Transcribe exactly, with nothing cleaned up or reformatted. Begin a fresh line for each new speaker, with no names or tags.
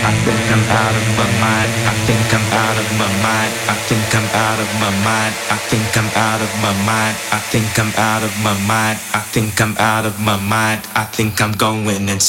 I think I'm out of my mind. I think I'm out of my mind. I think I'm out of my mind. I think I'm out of my mind. I think I'm out of my mind. I think I'm out of my mind. I think I'm going insane.